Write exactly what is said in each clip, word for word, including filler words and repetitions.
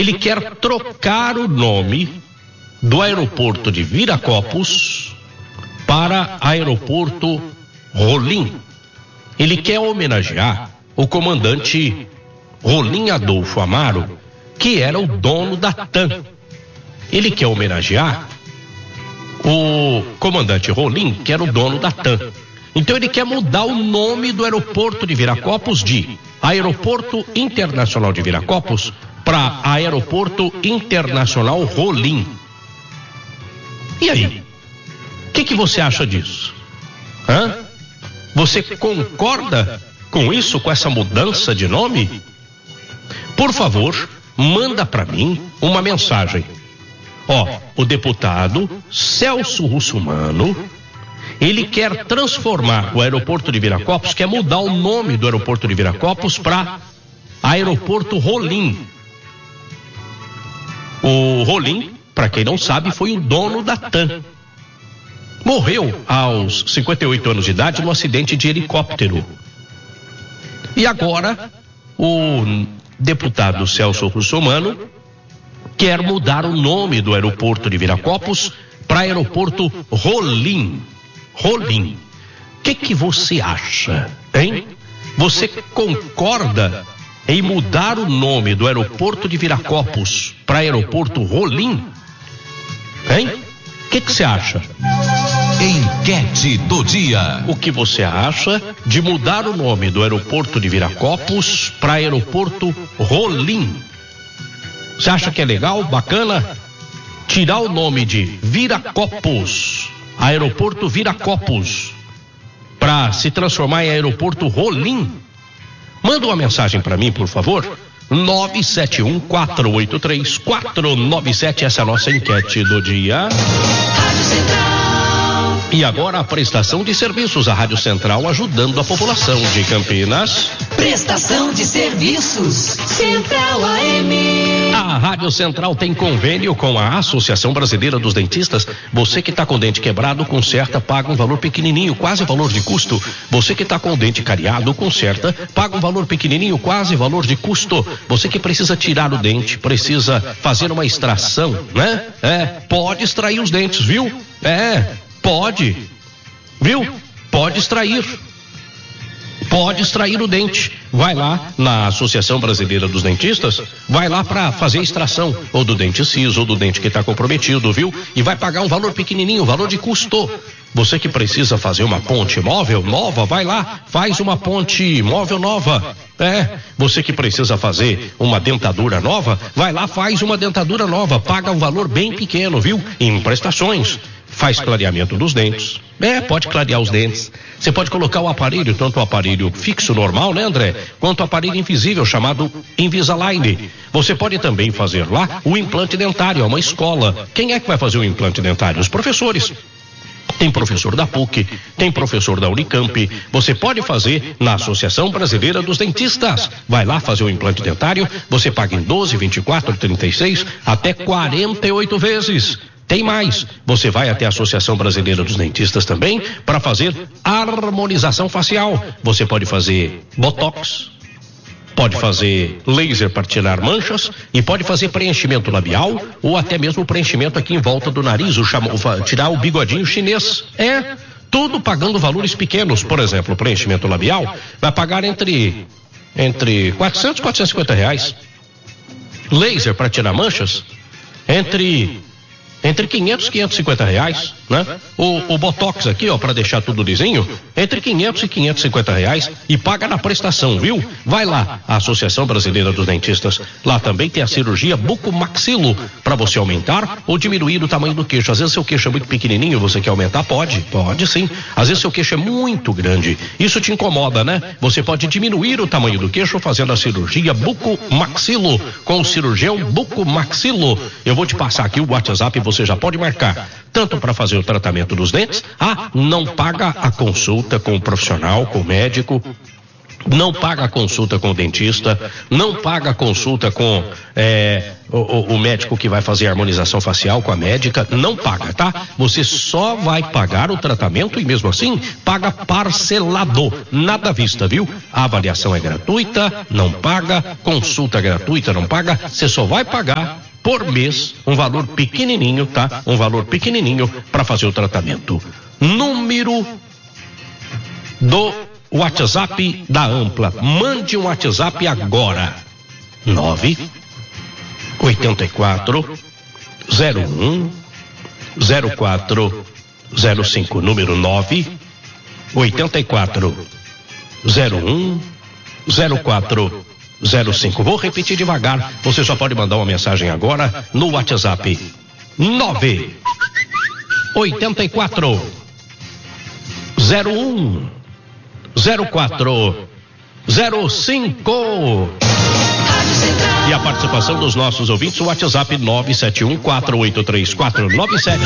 ele quer trocar o nome do aeroporto de Viracopos para aeroporto Rolim. Ele quer homenagear o comandante Rolim Adolfo Amaro, que era o dono da TAM. Ele quer homenagear o comandante Rolim, que era o dono da TAM. Então ele quer mudar o nome do aeroporto de Viracopos de Aeroporto Internacional de Viracopos para Aeroporto Internacional Rolim. E aí? O que, que você acha disso? Hã? Você concorda com isso, com essa mudança de nome? Por favor, manda para mim uma mensagem. Ó, o deputado Celso Russomano, ele quer transformar o aeroporto de Viracopos, quer mudar o nome do aeroporto de Viracopos para Aeroporto Rolim. O Rolim, para quem não sabe, foi o dono da TAM. Morreu aos cinquenta e oito anos de idade num acidente de helicóptero. E agora, o deputado Celso Russomano quer mudar o nome do aeroporto de Viracopos para Aeroporto Rolim. Rolim. O que que você acha, hein? Você concorda em mudar o nome do aeroporto de Viracopos para Aeroporto Rolim? Hein? O que que você acha? Enquete do dia. O que você acha de mudar o nome do aeroporto de Viracopos para Aeroporto Rolim? Você acha que é legal, bacana? Tirar o nome de Viracopos, Aeroporto Viracopos, para se transformar em Aeroporto Rolim? Manda uma mensagem para mim, por favor. nove sete um, quatro oito três, quatro nove sete, essa é a nossa enquete do dia. Rádio Central. E agora a prestação de serviços, a Rádio Central ajudando a população de Campinas. Prestação de serviços, Central A M. A Rádio Central tem convênio com a Associação Brasileira dos Dentistas. Você que está com o dente quebrado, conserta, paga um valor pequenininho, quase valor de custo. Você que está com o dente cariado, conserta, paga um valor pequenininho, quase valor de custo. Você que precisa tirar o dente, precisa fazer uma extração, né? É, pode extrair os dentes, viu? É, pode, viu? Pode extrair. Pode extrair o dente. Vai lá na Associação Brasileira dos Dentistas, vai lá para fazer a extração, ou do dente ciso, ou do dente que está comprometido, viu? E vai pagar um valor pequenininho, valor de custo. Você que precisa fazer uma ponte móvel nova, vai lá, faz uma ponte móvel nova. É, você que precisa fazer uma dentadura nova, vai lá, faz uma dentadura nova, paga um valor bem pequeno, viu? Em prestações. Faz clareamento dos dentes. É, pode clarear os dentes. Você pode colocar o aparelho, tanto o aparelho fixo normal, né, André? Quanto o aparelho invisível, chamado Invisalign. Você pode também fazer lá o implante dentário, é uma escola. Quem é que vai fazer o implante dentário? Os professores. Tem professor da P U C, tem professor da Unicamp. Você pode fazer na Associação Brasileira dos Dentistas. Vai lá fazer o implante dentário, você paga em doze, vinte e quatro, trinta e seis, até quarenta e oito vezes. Tem mais, você vai até a Associação Brasileira dos Dentistas também para fazer harmonização facial. Você pode fazer botox, pode fazer laser para tirar manchas e pode fazer preenchimento labial ou até mesmo preenchimento aqui em volta do nariz, o chama, o, tirar o bigodinho chinês. É, tudo pagando valores pequenos. Por exemplo, o preenchimento labial vai pagar entre, entre quatrocentos e quatrocentos e cinquenta reais. Laser para tirar manchas, entre... Entre quinhentos e quinhentos e cinquenta reais, né? O, o botox aqui, ó, para deixar tudo lisinho, entre quinhentos e quinhentos e cinquenta reais e paga na prestação, viu? Vai lá, a Associação Brasileira dos Dentistas. Lá também tem a cirurgia bucomaxilo para você aumentar ou diminuir o tamanho do queixo. Às vezes seu queixo é muito pequenininho, você quer aumentar? Pode, pode sim. Às vezes seu queixo é muito grande, isso te incomoda, né? Você pode diminuir o tamanho do queixo fazendo a cirurgia bucomaxilo com o cirurgião bucomaxilo. Eu vou te passar aqui o WhatsApp, você já pode marcar, tanto para fazer o tratamento dos dentes, ah, não paga a consulta com o profissional, com o médico, não paga a consulta com o dentista, não paga a consulta com é, o, o, o médico que vai fazer a harmonização facial com a médica, não paga, tá? Você só vai pagar o tratamento e mesmo assim paga parcelado, nada à vista, viu? A avaliação é gratuita, não paga, consulta gratuita, não paga, você só vai pagar por mês um valor pequenininho, tá? Um valor pequenininho para fazer o tratamento. Número do WhatsApp da Ampla. Mande um WhatsApp agora. nove oito quatro zero um zero quatro zero cinco. Número nove oito quatro zero um zero quatro zero cinco. Vou repetir devagar. Você só pode mandar uma mensagem agora no WhatsApp. nove oito quatro zero um zero quatro zero cinco. E a participação dos nossos ouvintes, o WhatsApp nove sete um quatro oito três quatro nove sete.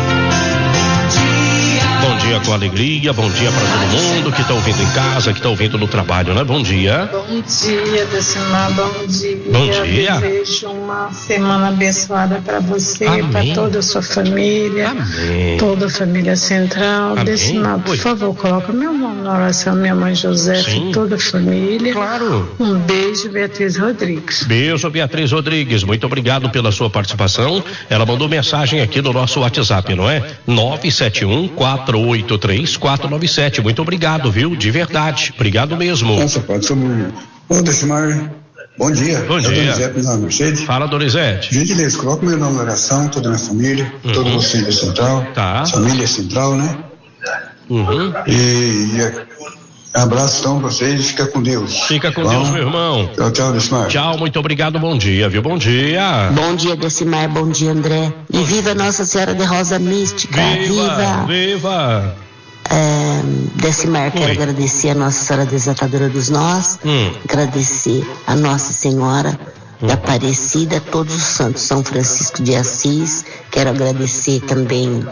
Bom dia com alegria, bom dia para todo mundo que está ouvindo em casa, que está ouvindo no trabalho, né? Bom dia. Bom dia, Decimar, bom dia. Bom dia. Desejo uma semana abençoada para você, para toda a sua família, Amém. Toda a família central. Amém. Decimar, por Oi. favor, coloca meu nome na oração, minha mãe Josefa Sim. e toda a família. Claro. Um beijo, Beatriz Rodrigues. Beijo, Beatriz Rodrigues. Muito obrigado pela sua participação. Ela mandou mensagem aqui no nosso WhatsApp, não é? nove sete um quatro oito três quatro nove sete. Muito obrigado, viu? De verdade. Obrigado mesmo. Nossa, pode ser um... Ô, Decimar, bom dia. Bom é dia. o Donizete na Mercedes. Fala, Donizete. Gentileza, coloca meu nome na oração, toda a minha família, Uhum. toda você da Central, Tá. família Central, né? Uhum. E, e abraço então pra vocês e fica com Deus. Fica com Bom? Deus, meu irmão. Tchau, tchau, Decimar. Tchau, muito obrigado, bom dia, viu? Bom dia. Bom dia, Decimar, bom dia, André. E viva Nossa Senhora de Rosa Mística. Viva, viva. É, Decimar, quero Oi. agradecer a Nossa Senhora Desatadora dos Nós, Hum. agradecer a Nossa Senhora da Aparecida, todos os santos, São Francisco de Assis, quero agradecer também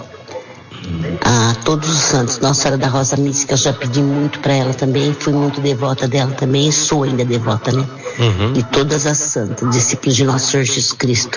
a todos os santos, Nossa Senhora da Rosa Mística, eu já pedi muito para ela também, fui muito devota dela também, sou ainda devota, né? Uhum. De todas as santas, discípulos de Nosso Senhor Jesus Cristo.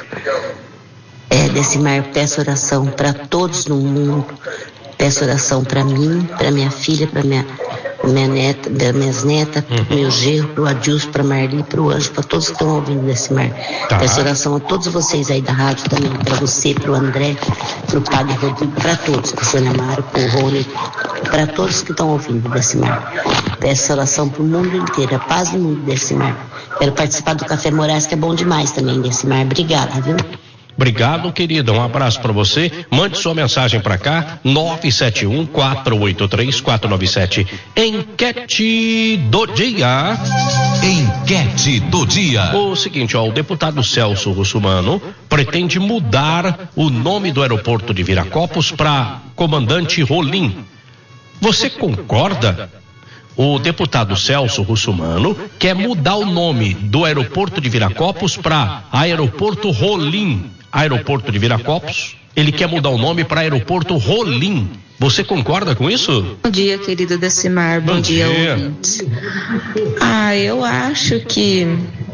É, Decimar, peço oração para todos no mundo, peço oração para mim, para minha filha, para minha, minha neta, para minhas netas, para meu genro, para o Adilson, para Marli, para o Anjo, para todos que estão ouvindo Decimar. Tá. Peço oração a todos vocês aí da rádio também, para você, para o André, para o Padre Rodrigo, para todos, para o Sônia Mário, para o Rony, para todos que estão ouvindo Decimar. Peço oração para o mundo inteiro, a paz do mundo Decimar. Quero participar do Café Moraes, que é bom demais também Decimar. Obrigada, viu? Obrigado, querida. Um abraço para você. Mande sua mensagem para cá, nove sete um quatro oito três quatro nove sete. Enquete do dia. Enquete do dia. O seguinte, ó, o deputado Celso Russumano pretende mudar o nome do aeroporto de Viracopos para Comandante Rolim. Você concorda? O deputado Celso Russumano quer mudar o nome do aeroporto de Viracopos para Aeroporto Rolim. Aeroporto de Viracopos, ele quer mudar o nome para Aeroporto Rolim. Você concorda com isso? Bom dia, querido Decimar. Bom, Bom dia, dia. ouvintes. Ah, eu acho que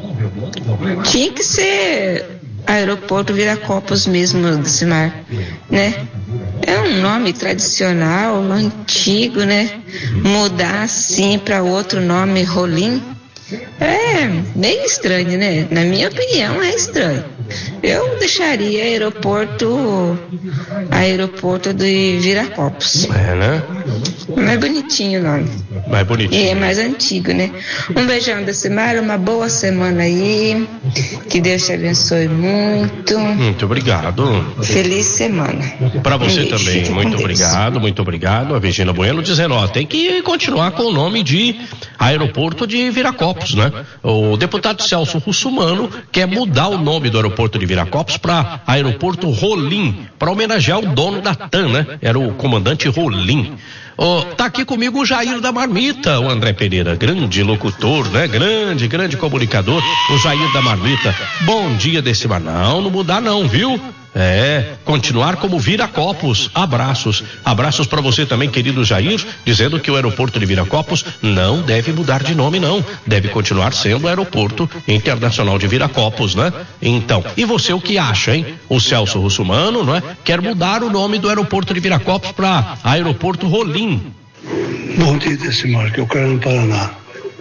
tinha que ser Aeroporto Viracopos mesmo, Decimar, né? É um nome tradicional, antigo, né? Mudar assim para outro nome, Rolim, é meio estranho, né? Na minha opinião, é estranho. Eu deixaria aeroporto aeroporto de Viracopos. É, né? Mais bonitinho o nome. Mais E bonitinho. é mais antigo, né? Um beijão da Semana, uma boa semana aí. Que Deus te abençoe muito. Muito obrigado. Feliz semana. Para você Um beijo, também, fique com muito Deus. obrigado, muito obrigado. A Virgínia Bueno dizendo, ó, tem que continuar com o nome de Aeroporto de Viracopos, né? O deputado Celso Russumano quer mudar o nome do aeroporto de Viracopos para Aeroporto Rolim, para homenagear o dono da TAM, né? Era o comandante Rolim. Oh, tá aqui comigo o Jair da Marmita, o André Pereira, grande locutor, né? Grande, grande comunicador, o Jair da Marmita. Bom dia, Decimar. Não, não mudar não, viu? É, continuar como Viracopos. Abraços. Abraços para você também, querido Jair, dizendo que o aeroporto de Viracopos não deve mudar de nome, não. Deve continuar sendo o Aeroporto Internacional de Viracopos, né? Então, e você o que acha, hein? O Celso Russumano, não é? Quer mudar o nome do aeroporto de Viracopos para Aeroporto Rolim. Bom dia, Decimar, que eu quero no Paraná.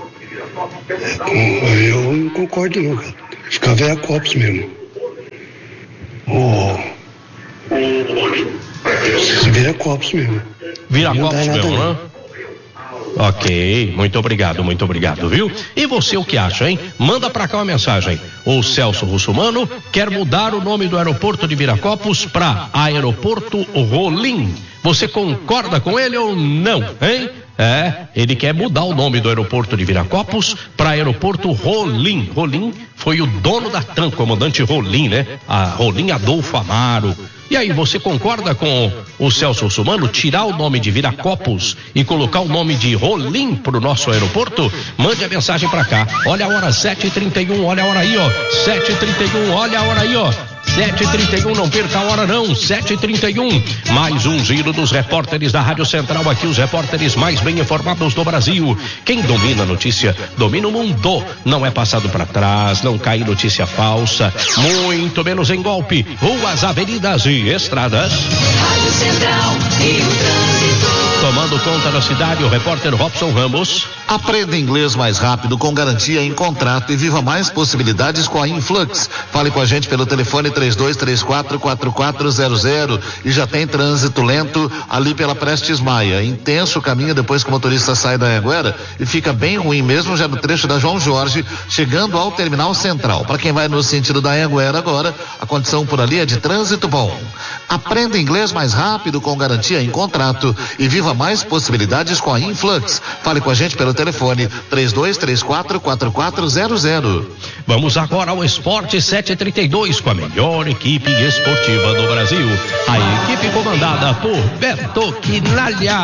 É, eu não concordo não, cara. Ficar Viracopos mesmo. Oh. Viracopos mesmo. Viracopos mesmo, né? Ok, muito obrigado, muito obrigado, viu? E você o que acha, hein? Manda pra cá uma mensagem. O Celso Russumano quer mudar o nome do aeroporto de Viracopos para Aeroporto Rolim. Você concorda com ele ou não, hein? É, ele quer mudar o nome do aeroporto de Viracopos para Aeroporto Rolim. Rolim foi o dono da TAM, comandante Rolim, né? A Rolim Adolfo Amaro. E aí, você concorda com o Celso Russumano tirar o nome de Viracopos e colocar o nome de Rolim pro nosso aeroporto? Mande a mensagem pra cá. Olha a hora, sete e trinta e um, olha a hora aí, ó. sete e trinta e um, olha a hora aí, ó. sete e trinta e um, não perca a hora não, sete e trinta e um, mais um giro dos repórteres da Rádio Central, aqui os repórteres mais bem informados do Brasil. Quem domina a notícia, domina o mundo, não é passado para trás, não cai notícia falsa, muito menos em golpe, ruas, avenidas e estradas. Rádio Central e o trânsito. Tomando conta da cidade, o repórter Robson Ramos. Aprenda inglês mais rápido com garantia em contrato e viva mais possibilidades com a Influx. Fale com a gente pelo telefone três dois três quatro, quatro quatro zero zero e já tem trânsito lento ali pela Prestes Maia. Intenso o caminho depois que o motorista sai da Anhanguera e fica bem ruim mesmo já no trecho da João Jorge, chegando ao Terminal Central. Para quem vai no sentido da Anhanguera agora, a condição por ali é de trânsito bom. Aprenda inglês mais rápido com garantia em contrato e viva mais possibilidades com a Influx. Fale com a gente pelo telefone três dois três quatro, quatro quatro zero zero. Vamos agora ao Esporte sete e trinta e dois com a melhor equipe esportiva do Brasil. A equipe comandada por Beto Quinalha.